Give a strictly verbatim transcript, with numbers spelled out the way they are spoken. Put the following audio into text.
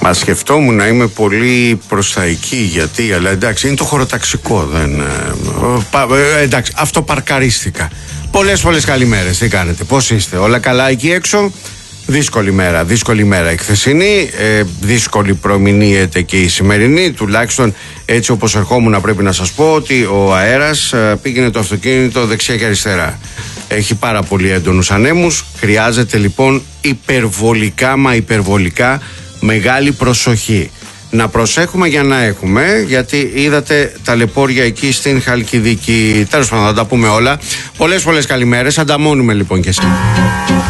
Μα σκεφτόμουν να είμαι πολύ προς τα εκεί, γιατί, αλλά εντάξει, είναι το χωροταξικό. Δεν, ε, ε, εντάξει, αυτοπαρκαρίστηκα. Πολλές πολλές καλημέρες, τι κάνετε, πώς είστε, όλα καλά εκεί έξω? Δύσκολη μέρα, δύσκολη μέρα η χθεσινή, ε, δύσκολη προμηνύεται και η σημερινή, τουλάχιστον έτσι όπως ερχόμουν πρέπει να σας πω ότι ο αέρας ε, πήγαινε το αυτοκίνητο δεξιά και αριστερά. Έχει πάρα πολύ έντονους ανέμους, χρειάζεται λοιπόν υπερβολικά μα υπερβολικά μεγάλη προσοχή. Να προσέχουμε για να έχουμε, γιατί είδατε ταλαιπώρια εκεί στην Χαλκιδική. Τέλος πάντων, θα τα πούμε όλα. Πολλές πολλές καλημέρες, ανταμώνουμε λοιπόν και σήμερα.